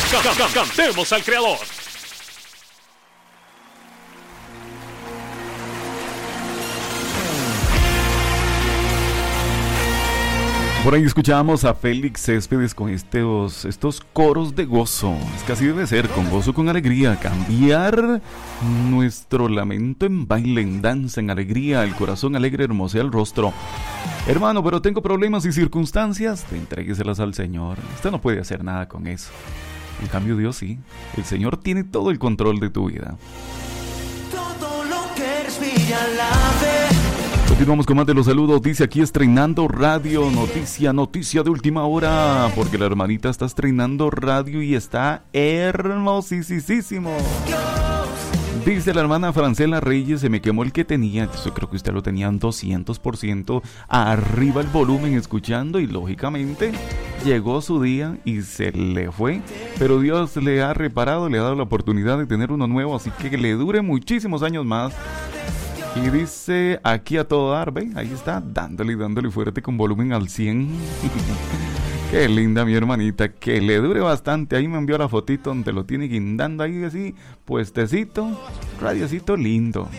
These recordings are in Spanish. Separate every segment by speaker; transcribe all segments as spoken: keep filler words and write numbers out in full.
Speaker 1: Cantemos al Creador.
Speaker 2: Por ahí escuchábamos a Félix Céspedes con estos, estos coros de gozo. Es que así debe ser, con gozo, con alegría. Cambiar nuestro lamento en baile, en danza, en alegría. El corazón alegre hermosea el rostro. Hermano, pero tengo problemas y circunstancias. Te entrégueselas al Señor. Usted no puede hacer nada con eso. En cambio, Dios sí. El Señor tiene todo el control de tu vida.
Speaker 3: Todo lo que respira la fe.
Speaker 2: Continuamos con más de los saludos. Dice aquí estrenando radio, noticia, noticia de última hora, porque la hermanita está estrenando radio y está hermosísimo. Dice la hermana Francela Reyes, se me quemó el que tenía. Yo creo que usted lo tenía en doscientos por ciento arriba el volumen escuchando, y lógicamente llegó su día y se le fue, pero Dios le ha reparado, le ha dado la oportunidad de tener uno nuevo, así que le dure muchísimos años más. Y dice aquí a todo dar, ¿ve? Ahí está, dándole y dándole fuerte con volumen al cien. Qué linda mi hermanita, que le dure bastante. Ahí me envió la fotito donde lo tiene guindando ahí así, puestecito, radiocito lindo.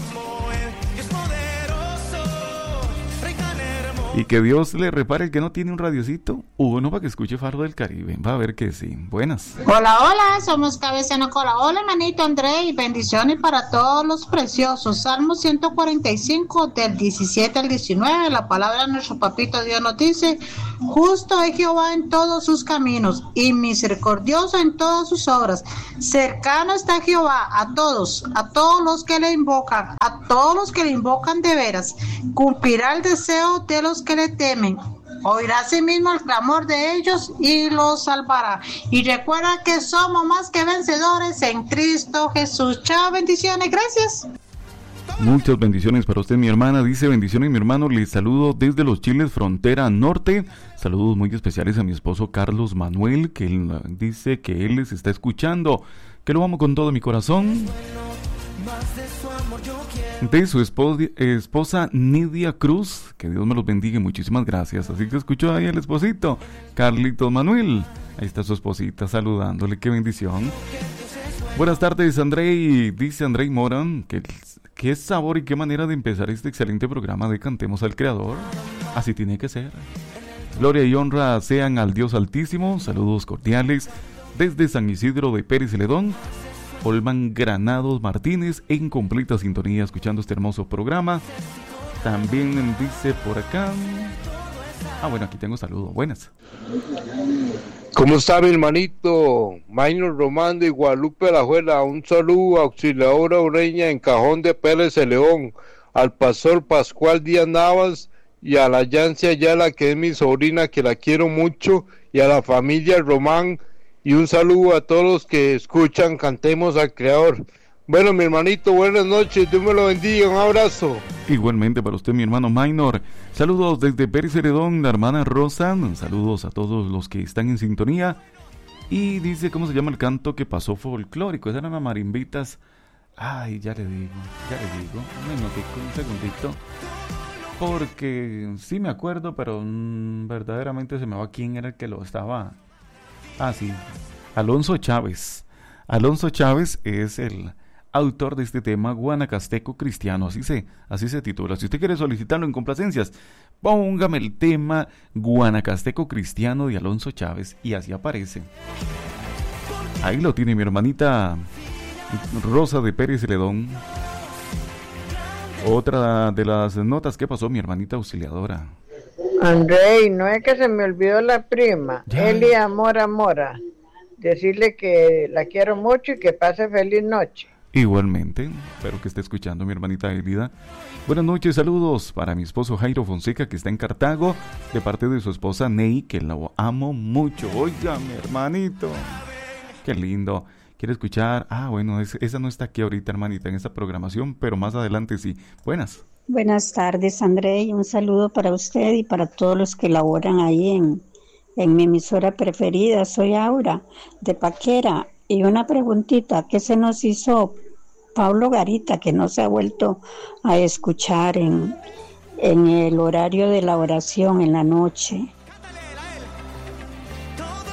Speaker 2: Y que Dios le repare el que no tiene un radiocito, uno para que escuche Faro del Caribe. Va a ver que sí. Buenas.
Speaker 4: Hola, hola, somos Cabezano Cola. Hola, hermanito André, y bendiciones para todos los preciosos. Salmo ciento cuarenta y cinco, del diecisiete al diecinueve. La palabra de nuestro papito Dios nos dice: justo es Jehová en todos sus caminos y misericordioso en todas sus obras. Cercano está Jehová a todos, a todos los que le invocan, a todos los que le invocan de veras. Cumplirá el deseo de los que le temen. Oirá a sí mismo el clamor de ellos y los salvará. Y recuerda que somos más que vencedores en Cristo Jesús. Chao, bendiciones, gracias.
Speaker 2: Muchas bendiciones para usted, mi hermana. Dice: bendiciones, mi hermano, les saludo desde Los Chiles, frontera norte. Saludos muy especiales a mi esposo Carlos Manuel, que él dice que él les está escuchando, que lo amo con todo mi corazón. De su esposa, esposa Nidia Cruz, que Dios me los bendiga, muchísimas gracias. Así que escuchó ahí el esposito, Carlitos Manuel. Ahí está su esposita saludándole, qué bendición. Buenas tardes, Andrei. Dice Andrei Moran que qué sabor y qué manera de empezar este excelente programa de Cantemos al Creador. Así tiene que ser. Gloria y honra sean al Dios Altísimo. Saludos cordiales desde San Isidro de Pérez Celedón. Olman Granados Martínez en completa sintonía escuchando este hermoso programa. También dice por acá. Ah, bueno, aquí tengo saludos. Buenas.
Speaker 5: ¿Cómo está mi hermanito? Maynor Román de Guadalupe Alajuela. Un saludo a Auxiliadora Ureña en Cajón de Pérez de León, al pastor Pascual Díaz Navas y a la Yancy Ayala, que es mi sobrina, que la quiero mucho, y a la familia Román. Y un saludo a todos los que escuchan Cantemos al Creador. Bueno, mi hermanito, buenas noches, Dios me lo bendiga, un abrazo.
Speaker 2: Igualmente para usted, mi hermano Maynor. Saludos desde Pérez Celedón, la hermana Rosa. Saludos a todos los que están en sintonía. Y dice, ¿cómo se llama el canto que pasó folclórico? Esas eran las marimbitas. Ay, ya le digo, ya le digo. Un minutico, un segundito. Porque sí me acuerdo, pero mmm, verdaderamente se me va quién era el que lo estaba... Ah, sí, Alonso Chávez. Alonso Chávez es el autor de este tema, Guanacasteco Cristiano, así se, así se titula. Si usted quiere solicitarlo en complacencias, póngame el tema Guanacasteco Cristiano de Alonso Chávez y así aparece. Ahí lo tiene mi hermanita Rosa de Pérez Celedón. Otra de las notas que pasó mi hermanita auxiliadora.
Speaker 6: Andrei, no es que se me olvidó la prima, ya. Elia Mora Mora, decirle que la quiero mucho y que pase feliz noche.
Speaker 2: Igualmente, espero que esté escuchando mi hermanita Elida. Buenas noches, saludos para mi esposo Jairo Fonseca, que está en Cartago, de parte de su esposa Ney, que la amo mucho. Oiga, mi hermanito, qué lindo. ¿Quiere escuchar? Ah, bueno, es, esa no está aquí ahorita, hermanita, en esta programación, pero más adelante sí. Buenas.
Speaker 7: Buenas tardes, André, y un saludo para usted y para todos los que laboran ahí en, en mi emisora preferida. Soy Aura, de Paquera, y una preguntita, ¿qué se nos hizo Pablo Garita, que no se ha vuelto a escuchar en, en el horario de la oración en la noche?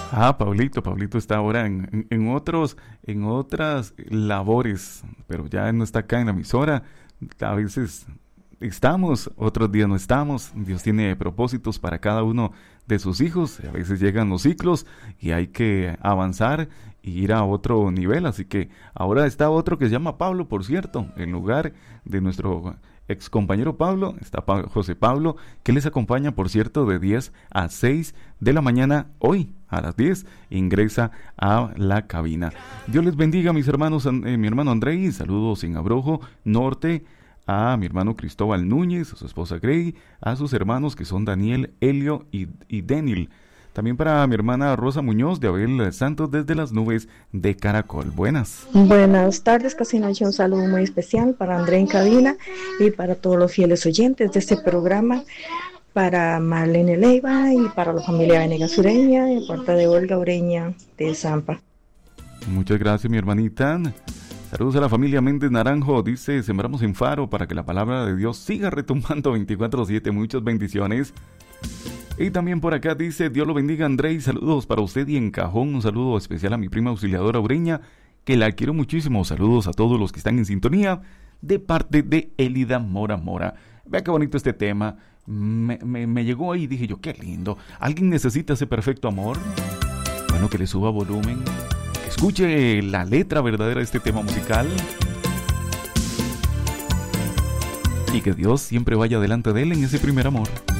Speaker 2: Ah, Pablito, Pablito está ahora en, en, en otros, en otras labores, pero ya no está acá en la emisora. A veces estamos, otros días no estamos. Dios tiene propósitos para cada uno de sus hijos. A veces llegan los ciclos y hay que avanzar y ir a otro nivel. Así que ahora está otro que se llama Pablo, por cierto, en lugar de nuestro ex compañero Pablo, está pa- José Pablo, que les acompaña, por cierto, de diez a seis de la mañana. Hoy a las diez ingresa a la cabina. Dios les bendiga, mis hermanos, eh, mi hermano Andrei, saludos en Abrojo Norte, a mi hermano Cristóbal Núñez, a su esposa Grey, a sus hermanos que son Daniel, Helio y, y Denil. También para mi hermana Rosa Muñoz de Abel Santos desde las nubes de Caracol. Buenas.
Speaker 1: Buenas tardes, casi noche. Un saludo muy especial para André en cabina y para todos los fieles oyentes de este programa, para Marlene Leiva y para la familia Venegas Ureña, de parte de Olga Ureña de Zampa.
Speaker 2: Muchas gracias, mi hermanita. Saludos a la familia Méndez Naranjo. Dice, sembramos en Faro para que la palabra de Dios siga retumbando veinticuatro siete. Muchas bendiciones. Y también por acá dice, Dios lo bendiga, André, saludos para usted y en Cajón, un saludo especial a mi prima auxiliadora Ureña, que la quiero muchísimo. Saludos a todos los que están en sintonía, de parte de Elida Mora Mora. Vea qué bonito este tema, me, me, me llegó ahí y dije yo, qué lindo. ¿Alguien necesita ese perfecto amor? Bueno, que le suba volumen, que escuche la letra verdadera de este tema musical. Y que Dios siempre vaya delante de él en ese primer amor.